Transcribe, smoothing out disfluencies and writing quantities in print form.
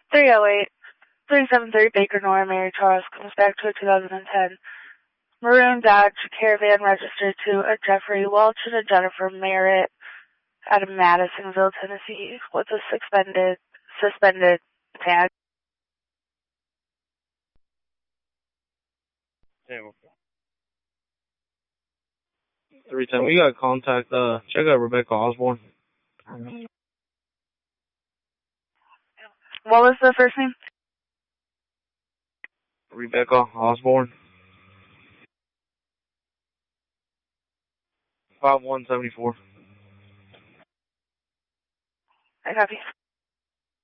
308, 373 Baker Nora Mary Charles comes back to a 2010 maroon Dodge Caravan registered to a Jeffrey Welch and a Jennifer Merritt out of Madisonville, Tennessee, with a suspended tag. Damn. 310. We gotta contact, check out Rebecca Osborne. What was the first name? Rebecca Osborne. 5174. I copy.